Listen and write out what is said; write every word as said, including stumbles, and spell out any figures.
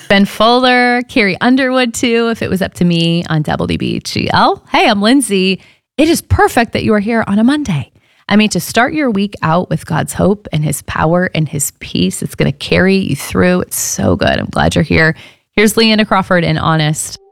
Ben Fuller, Carrie Underwood too, if it was up to me on W B H G L. Hey, I'm Lindsay. It is perfect that you are here on a Monday. I mean, to start your week out with God's hope and his power and his peace, it's going to carry you through. It's so good. I'm glad you're here. Here's Leanna Crawford in Honest.